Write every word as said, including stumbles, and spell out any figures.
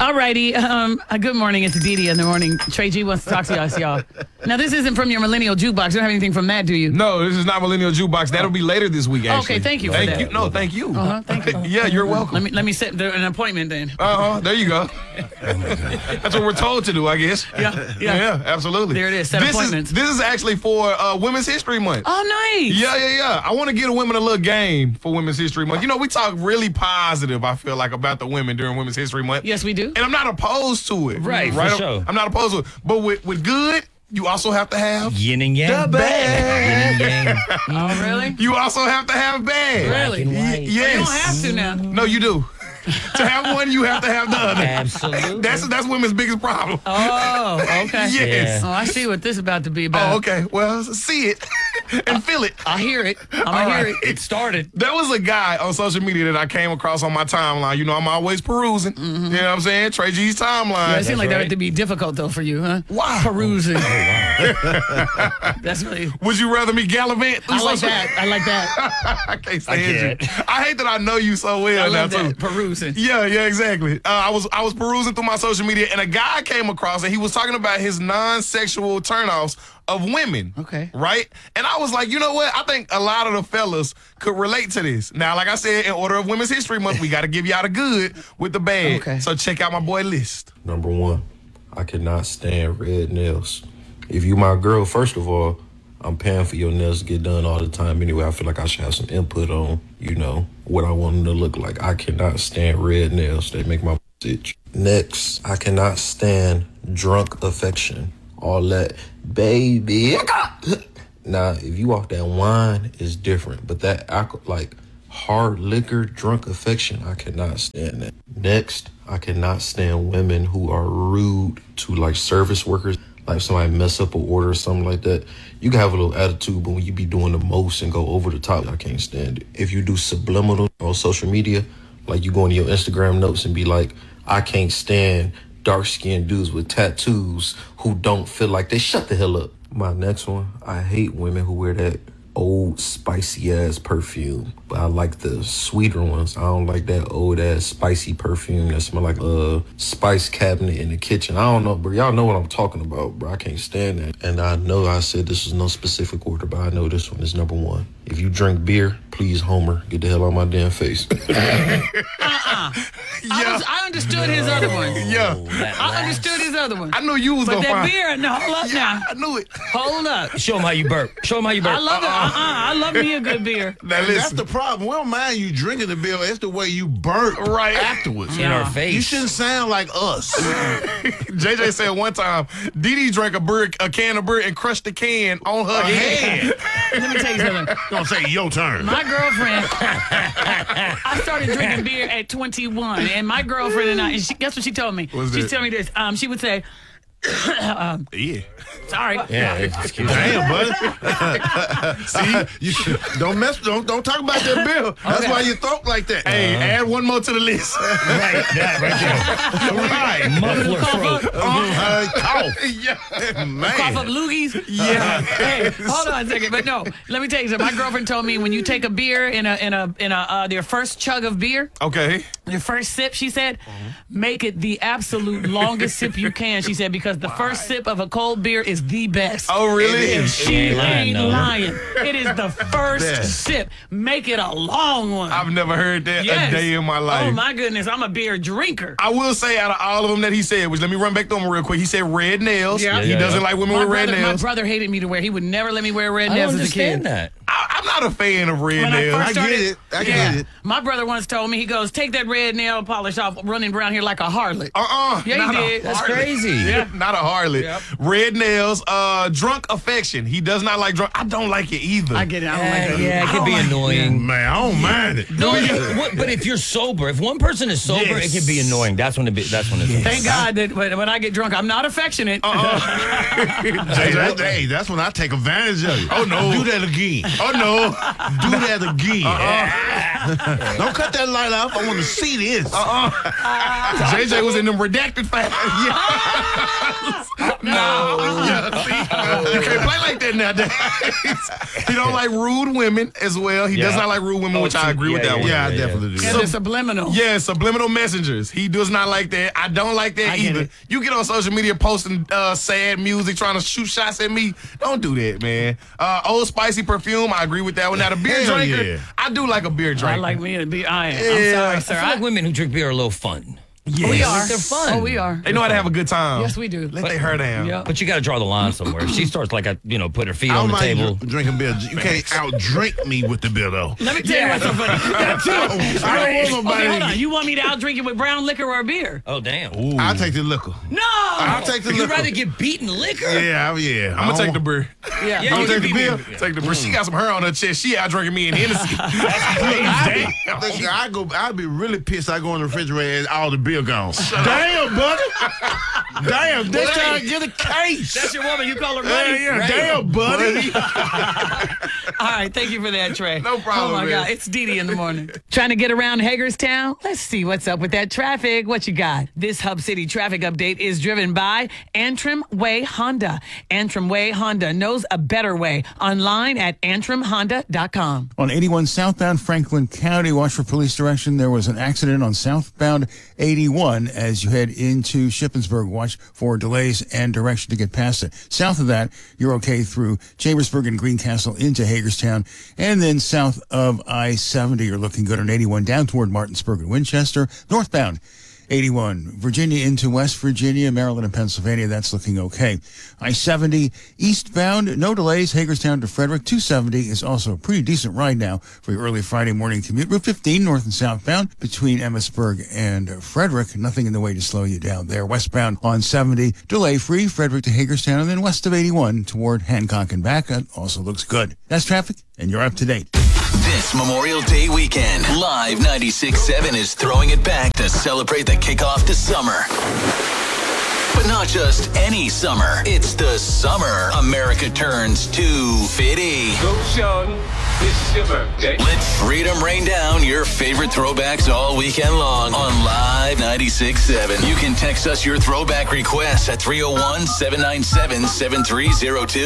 All righty. Um, uh, good morning. It's Didi in the morning. Trey G wants to talk to us, y'all. Now, this isn't from your millennial jukebox. You don't have anything from that, do you? No, this is not Millennial Jukebox. That'll be later this week, actually. Okay, thank you for Thank that. you. No, thank you. Uh-huh, thank you. Yeah, you're welcome. Let me let me set the, an appointment then. Uh-huh, there you go. That's what we're told to do, I guess. Yeah, yeah. Yeah, absolutely. There it is, set this appointments. Is, this is actually for uh, Women's History Month. Oh, nice. Yeah, yeah, yeah. I want to give the women a little game for Women's History Month. You know, we talk really positive, I feel like, about the women during Women's History Month. Yes, we do. And I'm not opposed to it. Right, right? for sure. I'm not opposed to it. But with, with good, you also have to have yin and yang. the bad. Yin and yang. Oh, really? You also have to have bad. Really? Black and white. Y- yes. You don't have to now. No, you do. To have one, you have to have the other. Absolutely. That's that's women's biggest problem. Oh, okay. Yes. Oh, I see what this is about to be about. Oh, okay. Well, see it and feel it. I hear it. I'm All going to right. hear it. It started. There was a guy on social media that I came across on my timeline. You know, I'm always perusing. You know what I'm saying? Trey G's timeline. Yeah, it seemed like that right. would be difficult, though, for you, huh? Wow. Perusing. That's really... Would you rather me gallivant? through I like social- that. I like that. I can't stand can't. you. I hate that I know you so well I now, love too. that. Perusing. Yeah, yeah, exactly. Uh, I was I was perusing through my social media, and a guy came across, and he was talking about his non-sexual turnoffs of women. Okay. Right? And I was like, you know what? I think a lot of the fellas could relate to this. Now, like I said, in order of Women's History Month, we got to give y'all the good with the bad. Okay. So check out my boy list. Number one, I cannot stand red nails. If you my girl, first of all, I'm paying for your nails to get done all the time anyway. I feel like I should have some input on, you know, what I want them to look like. I cannot stand red nails. They make my itch. Next, I cannot stand drunk affection. All that, baby. Now, if you off that wine, it's different. But that alcohol, like hard liquor, drunk affection, I cannot stand that. Next, I cannot stand women who are rude to like service workers. Like somebody mess up an order or something like that. You can have a little attitude, but when you be doing the most and go over the top, I can't stand it. If you do subliminal on social media, like you go into your Instagram notes and be like, I can't stand dark-skinned dudes with tattoos who don't feel like they shut the hell up. My next one, I hate women who wear that old spicy-ass perfume, but I like the sweeter ones. I don't like that old-ass spicy perfume that smell like a spice cabinet in the kitchen. I don't know, but y'all know what I'm talking about, bro. I can't stand that. And I know I said this was no specific order, but I know this one is number one. If you drink beer, please, Homer, get the hell out of my damn face. Uh-uh. I, was, I understood his other one. Yeah. I understood his other one. I knew you was But going to that find. beer, no, hold up Yeah, now. I knew it. Hold up. Show them how you burp. Show them how you burp. I love it. Uh-uh. I love me a good beer. Now And that's listen. the problem. We don't mind you drinking the beer. It's the way you burp Right. afterwards. In our Yeah. face. You shouldn't sound like us. J J said one time, Dee Dee drank a beer, a can of beer and crushed the can on her head. Let me tell you something. Don't say your turn. My girlfriend, I started drinking beer at twenty-one, and my girlfriend and I, and she, guess what she told me? What's She that? told me this. Um, she would say, um, Yeah. sorry. Yeah, excuse me. Damn, buddy. See, you should, don't mess. Don't don't talk about that beer. That's Okay. why you thought like that. Hey, add one more to the list. Right, that right there. right. Muffler Cough throat. up, Uh, cough. yeah. Man. cough up loogies. Yeah. Hey, hold on a second. But no, let me tell you something. My girlfriend told me when you take a beer in a in a in a uh, your first chug of beer, Okay. your first sip, she said, make it the absolute longest sip you can. She said because the first sip of a cold beer is the best. Oh, really? And she ain't lying, ain't no. lying. It is the first Yeah. sip. Make it a long one. I've never heard that Yes. a day in my life. Oh my goodness, I'm a beer drinker. I will say out of all of them that he said, which let me run back to them real quick. He said red nails. Yeah. He Yeah, doesn't yeah. like women My with red brother, my nails. brother hated me to wear. He would never let me wear red I nails don't as a kid. understand that. I, I'm not a fan of red When I nails. first I get started, it. I get yeah, it. My brother once told me, he goes, take that red nail polish off, running around here like a harlot. Uh-uh. Yeah, he not a did. That's harlot. crazy. Yeah, not a harlot. Yep. Red nails, uh, drunk affection. He does not like drunk. I don't like it either. I get it. I don't like Yeah, that. yeah, it could be annoying. Man, I don't mind it. No, you- what- but if you're sober, if one person is sober, Yes. it can be annoying. That's when it be, that's when it's Thank God that when, when I get drunk, I'm not affectionate. Hey, that, hey, that's when I take advantage of you. Oh, no. Do that again. Oh, no. Do that again. Don't cut that light off. I want to see this. J J was in them redacted files. Yeah. I No. Yeah, see? You can't play like that nowadays. He don't like rude women as well. He Yeah. does not like rude women, Oh, which I see, agree with yeah, that yeah, one. Yeah, I yeah, definitely do. And it's subliminal. Yeah, subliminal messengers. He does not like that. I don't like that I get either. it. You get on social media posting uh, sad music, trying to shoot shots at me. Don't do that, man. Uh, Old Spicy perfume. I agree with that one. Now the beer Hell drinker. yeah. I do like a beer I drinker. like me to be I am. Yeah. I'm sorry, sir. I feel I, like women who drink beer are a little fun. Yes. we are. They're fun. Oh, we are. They know how to have a good time. Yes, we do. Let their hair down. Yeah. But you got to draw the line somewhere. If she starts like a, you know, put her feet I on don't the mind table. dr- drinking beer. You can't out drink me with the beer though. Let me tell you what's so funny. That too. I don't want Okay, nobody. hold on. You want me to out drink you with brown liquor or beer? Oh, damn. I'll take the liquor. No. I'll take the You'd liquor. rather get beaten liquor? Yeah, I- yeah. I'm gonna take the beer. Yeah. Yeah, I'll you take can the beat beer. me. Take the beer. She got some hair on her chest. She out drinking me in Hennessy. I, listen, I go. I'd be really pissed. I go in the refrigerator and all the beer gone. Damn, buddy. Damn, this Hey. time get a case. That's your woman. You call her Yeah, buddy? yeah. Right. Damn, buddy. All right, thank you for that, Trey. No problem, Oh my man. God, it's Dee Dee in the morning. Trying to get around Hagerstown? Let's see what's up with that traffic. What you got? This Hub City traffic update is driven by Antrim Way Honda. Antrim Way Honda knows a better way. Online at antrim honda dot com. On eighty-one southbound Franklin County, watch for police direction. There was an accident on southbound eighty-one as you head into Shippensburg. Watch for delays and direction to get past it. South of that, you're okay through Chambersburg and Greencastle into Hagerstown. And then south of I seventy, you're looking good on eighty-one down toward Martinsburg and Winchester. Northbound eighty-one, Virginia into West Virginia, Maryland, and Pennsylvania. That's looking okay. I seventy eastbound, no delays, Hagerstown to Frederick. two seventy is also a pretty decent ride now for your early Friday morning commute. Route fifteen, north and southbound between Emmitsburg and Frederick. Nothing in the way to slow you down there. Westbound on seventy, delay free, Frederick to Hagerstown, and then west of eighty-one toward Hancock and back. That also looks good. That's traffic, and you're up to date. This Memorial Day weekend, Live ninety-six point seven is throwing it back to celebrate the kickoff to summer. But not just any summer. It's the summer America turns to Fitty. Go, Sean. It's your birthday. Let freedom rain down your favorite throwbacks all weekend long on Live ninety-six point seven. You can text us your throwback requests at three oh one, seven nine seven, seven three oh two.